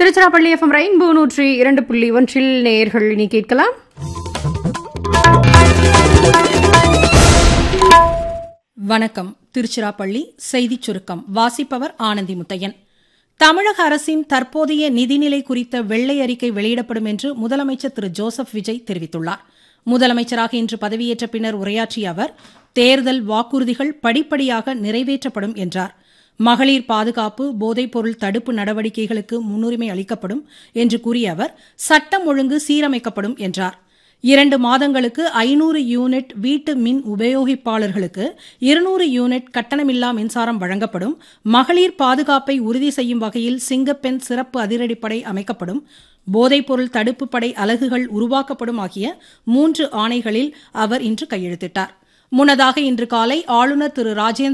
Tiruchirappalli FM rainbow 102.1 நேயர்கள் இனி கேட்கலாம். வணக்கம். திருச்சிராப்பள்ளி செய்திச் சுருக்கம் வாசிப்பவர் ஆனந்தி முத்தையன். தமிழக அரசின் தற்போதைய நிதிநிலை குறித்த வெள்ளை அறிக்கை வெளியிடப்படும் என்று முதலமைச்சர் திரு ஜோசப் விஜய் தெரிவித்துள்ளார். முதலமைச்சராக இன்று பதவியேற்ற பின்னர் உரையாற்றிய அவர், தேர்தல் வாக்குறுதிகள் படிப்படியாக நிறைவேற்றப்படும் என்றார். மகளிர் பாதுகாப்பு, போதைப்பொருள் தடுப்பு நடவடிக்கைகளுக்கு முன்னுரிமை அளிக்கப்படும் என்று கூறிய அவர், சட்டம் ஒழுங்கு சீரமைக்கப்படும் என்றார். 2 மாதங்களுக்கு 500 யூனிட் வீட்டு மின் உபயோகிப்பாளர்களுக்கு 200 யூனிட் கட்டணமில்லா மின்சாரம் வழங்கப்படும். மகளிர் பாதுகாப்பை உறுதி செய்யும் வகையில் சிங்கப்பெண் சிறப்பு அதிரடிப்படை அமைக்கப்படும். போதைப்பொருள் தடுப்பு படை அலகுகள் உருவாக்கப்படும் ஆகிய 3 ஆணைகளில் அவர் இன்று கையெழுத்திட்டார். முன்னதாக இன்று காலை ஆளுநர் திரு ராஜேந்திர